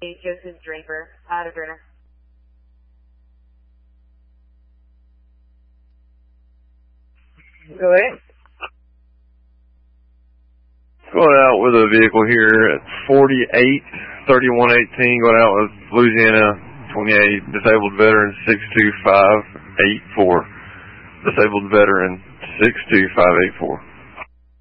Joseph Draper, out of Brenner. Go ahead. Going out with a vehicle here at 48-3118, going out with Louisiana 28, disabled veteran 62584. Disabled veteran 62584.